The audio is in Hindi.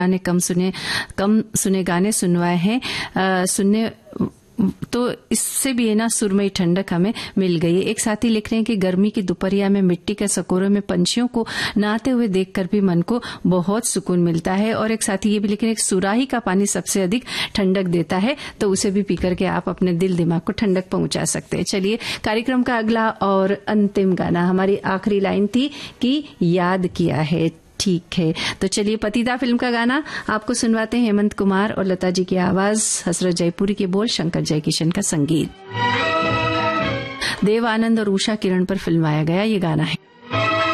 गाने कम सुने गाने सुनवाए हैं सुनने, तो इससे भी है ना सुरमई ठंडक हमें मिल गई है। एक साथी लिख रहे हैं कि गर्मी की दोपहरिया में मिट्टी के सकोरों में पंछियों को नहाते हुए देखकर भी मन को बहुत सुकून मिलता है। और एक साथी ये भी लिख रहे हैं कि सुराही का पानी सबसे अधिक ठंडक देता है, तो उसे भी पीकर के आप अपने दिल दिमाग को ठंडक पहुंचा सकते हैं। चलिए, कार्यक्रम का अगला और अंतिम गाना, हमारी आखिरी लाइन थी कि याद किया है। ठीक है, तो चलिए पतिदा फिल्म का गाना आपको सुनवाते हैं। हेमंत कुमार और लता जी की आवाज, हसरत जयपुरी के बोल, शंकर जयकिशन का संगीत। देव आनंद और उषा किरण पर फिल्माया गया ये गाना है।